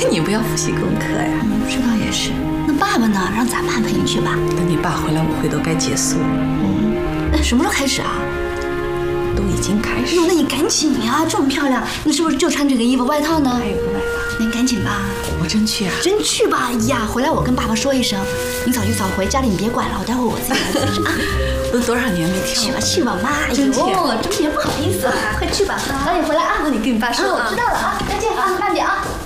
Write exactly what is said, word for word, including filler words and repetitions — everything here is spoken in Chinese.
你不要复习功课呀。 嗯，这倒也是。那爸爸呢？让咱爸陪你去吧。 等你爸回来，舞会都该结束了。 嗯，那什么时候开始啊？ 都已经开始。 哟，那你赶紧呀！这么漂亮，你是不是就穿这个衣服外套呢？ 还有个外套。 那你赶紧吧。 我真去啊？ 真去吧！哎呀，回来我跟爸爸说一声，你早去早回，家里你别管了，我待会儿我自己来组织啊。 都多少年没跳了？ 去吧去吧，妈！哎呦， 真真也不好意思啊，快去吧，早点回来啊！ 那你跟你爸说啊。 我知道了啊，再见啊，慢点啊。